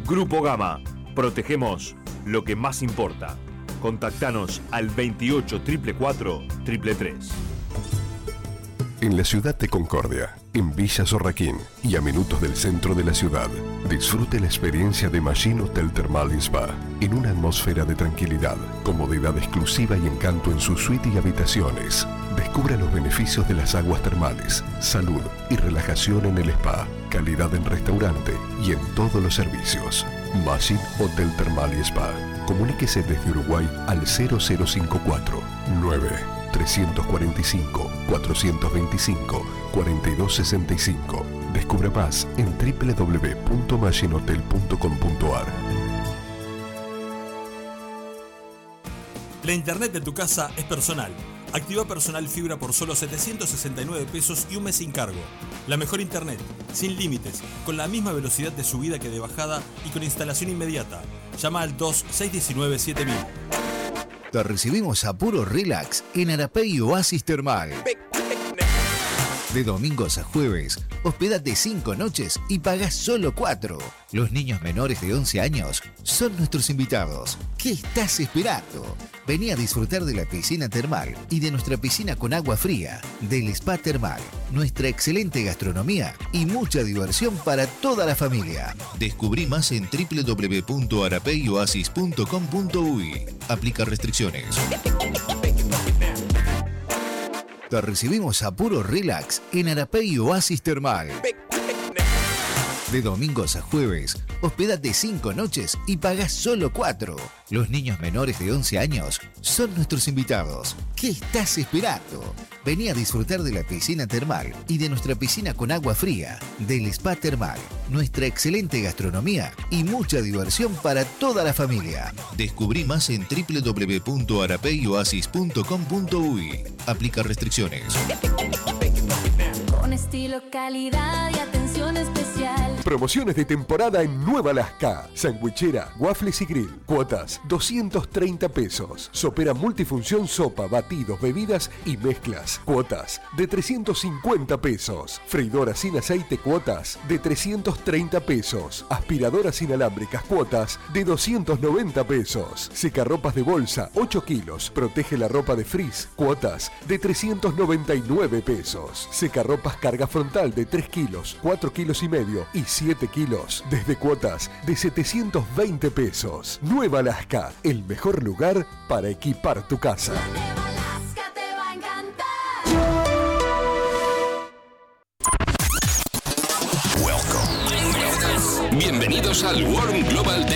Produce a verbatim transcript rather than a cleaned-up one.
Grupo Gama. Protegemos lo que más importa. Contactanos al veintiocho, cuatro cuatro, tres tres tres. En la ciudad de Concordia, en Villa Zorraquín y a minutos del centro de la ciudad, disfrute la experiencia de Machine Hotel Termal y Spa en una atmósfera de tranquilidad, comodidad exclusiva y encanto en su suite y habitaciones. Descubra los beneficios de las aguas termales, salud y relajación en el spa, calidad en restaurante y en todos los servicios. Machine Hotel Termal y Spa. Comuníquese desde Uruguay al cero cero cinco cuatro nueve tres cuatro cinco cuatro dos cinco cuatro dos seis cinco. Descubra más en doble u doble u doble u punto machine hotel punto com punto a r. La internet de tu casa es personal. Activa Personal Fibra por solo setecientos sesenta y nueve pesos y un mes sin cargo. La mejor internet, sin límites, con la misma velocidad de subida que de bajada y con instalación inmediata. Llama al dos seis uno nueve siete mil. Te recibimos a puro relax en Arapey Oasis Termal. De domingos a jueves, hospedate cinco noches y pagás solo cuatro. Los niños menores de once años son nuestros invitados. ¿Qué estás esperando? Vení a disfrutar de la piscina termal y de nuestra piscina con agua fría, del spa termal, nuestra excelente gastronomía y mucha diversión para toda la familia. Descubrí más en doble u doble u doble u punto arapey oasis punto com punto u y. Aplica restricciones. Te recibimos a puro relax en Arapey Oasis Termal. De domingos a jueves, hospedate cinco noches y pagás solo cuatro. Los niños menores de once años son nuestros invitados. ¿Qué estás esperando? Vení a disfrutar de la piscina termal y de nuestra piscina con agua fría, del spa termal, nuestra excelente gastronomía y mucha diversión para toda la familia. Descubrí más en doble u doble u doble u punto arapey oasis punto com punto u y. Aplica restricciones. Con estilo, calidad y atención especial. Promociones de temporada en Nueva Alaska. Sandwichera, waffles y grill. Cuotas doscientos treinta pesos. Sopera multifunción, sopa, batidos, bebidas y mezclas. Cuotas de trescientos cincuenta pesos. Freidora sin aceite, cuotas de trescientos treinta pesos. Aspiradoras inalámbricas, cuotas de doscientos noventa pesos. Secarropas de bolsa, ocho kilos. Protege la ropa de frizz, cuotas de trescientos noventa y nueve pesos. Secarropas carga frontal de tres kilos, cuatro kilos y medio y siete kilos, desde cuotas de setecientos veinte pesos. Nueva Alaska, el mejor lugar para equipar tu casa. Nueva Alaska te va a encantar. Welcome. Bienvenidos al Warm Global Day.